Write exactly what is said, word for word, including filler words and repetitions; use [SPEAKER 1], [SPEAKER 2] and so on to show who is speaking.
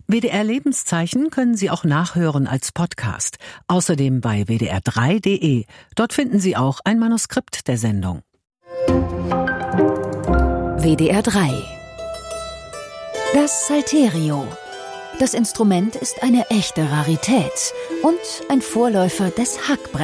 [SPEAKER 1] W D R Lebenszeichen können Sie auch nachhören als Podcast. Außerdem bei w d r drei punkt d e. Dort finden Sie auch ein Manuskript der Sendung.
[SPEAKER 2] W D R drei. Das Psalterio. Das Instrument ist eine echte Rarität und ein Vorläufer des Hackbretts.